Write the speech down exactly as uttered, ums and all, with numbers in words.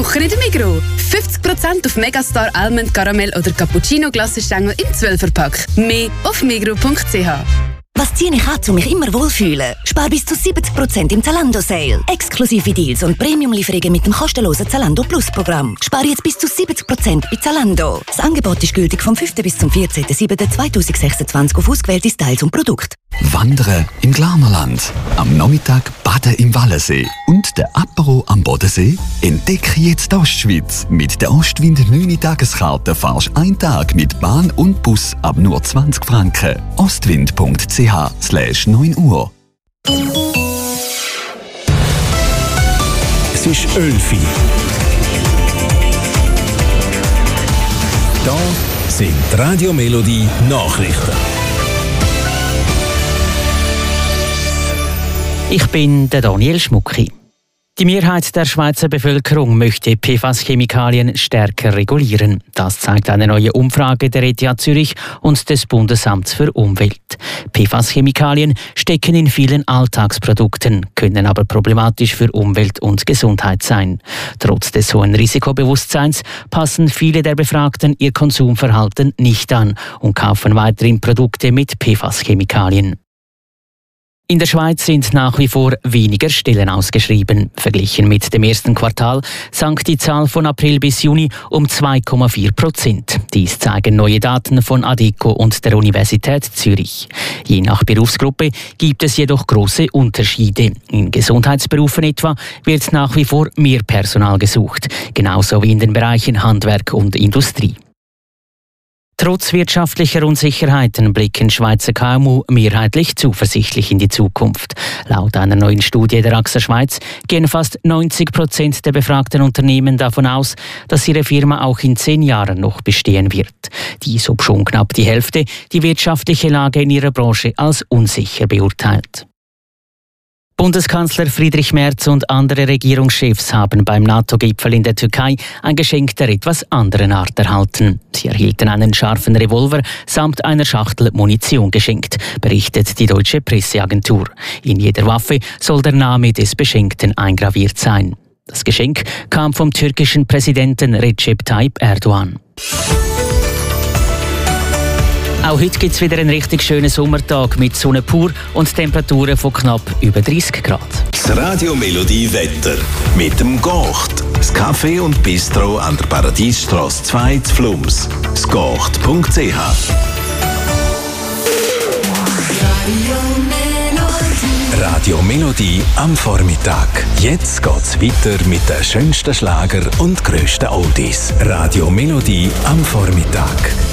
Woche in der Migros. fünfzig Prozent auf Megastar Almond Caramel oder Cappuccino Glassenstängel im zwölfer-Pack. Mehr auf migros punkt c h. Was ziehe ich an, um mich immer wohlfühlen? Spar bis zu siebzig Prozent im Zalando-Sale. Exklusive Deals und Premium-Lieferungen mit dem kostenlosen Zalando Plus-Programm. Spar jetzt bis zu siebzig Prozent bei Zalando. Das Angebot ist gültig vom fünften bis zum vierzehnten siebten zweitausendsechsundzwanzig auf ausgewählte Styles und Produkte. Wandern im Glarnerland. Am Nachmittag baden im Wallensee. Und der Apero am Bodensee? Entdecke jetzt die Ostschweiz. Mit der Ostwind neun Tageskarte fahrst du einen Tag mit Bahn und Bus ab nur zwanzig Franken. ostwind punkt c h slash neun Uhr. Es ist Ölfi. Da sind Radio Melodie Nachrichten. Ich bin der Daniel Schmucki. Die Mehrheit der Schweizer Bevölkerung möchte P F A S-Chemikalien stärker regulieren. Das zeigt eine neue Umfrage der E T H Zürich und des Bundesamts für Umwelt. P F A S-Chemikalien stecken in vielen Alltagsprodukten, können aber problematisch für Umwelt und Gesundheit sein. Trotz des hohen Risikobewusstseins passen viele der Befragten ihr Konsumverhalten nicht an und kaufen weiterhin Produkte mit P F A S-Chemikalien. In der Schweiz sind nach wie vor weniger Stellen ausgeschrieben. Verglichen mit dem ersten Quartal sank die Zahl von April bis Juni um zwei Komma vier Prozent. Dies zeigen neue Daten von ADECO und der Universität Zürich. Je nach Berufsgruppe gibt es jedoch große Unterschiede. In Gesundheitsberufen etwa wird nach wie vor mehr Personal gesucht, genauso wie in den Bereichen Handwerk und Industrie. Trotz wirtschaftlicher Unsicherheiten blicken Schweizer K M U mehrheitlich zuversichtlich in die Zukunft. Laut einer neuen Studie der A X A Schweiz gehen fast neunzig Prozent der befragten Unternehmen davon aus, dass ihre Firma auch in zehn Jahren noch bestehen wird. Dies obschon knapp die Hälfte die wirtschaftliche Lage in ihrer Branche als unsicher beurteilt. Bundeskanzler Friedrich Merz und andere Regierungschefs haben beim NATO-Gipfel in der Türkei ein Geschenk der etwas anderen Art erhalten. Sie erhielten einen scharfen Revolver samt einer Schachtel Munition geschenkt, berichtet die deutsche Presseagentur. In jeder Waffe soll der Name des Beschenkten eingraviert sein. Das Geschenk kam vom türkischen Präsidenten Recep Tayyip Erdogan. Auch heute gibt es wieder einen richtig schönen Sommertag mit Sonne pur und Temperaturen von knapp über dreißig Grad. Das Radio Melodie Wetter mit dem Gocht. Das Café und Bistro an der Paradiesstrasse zwei zu Flums. Gocht punkt c h. Radio Melodie am Vormittag. Jetzt geht's weiter mit den schönsten Schlager und grössten Oldies. Radio Melodie am Vormittag.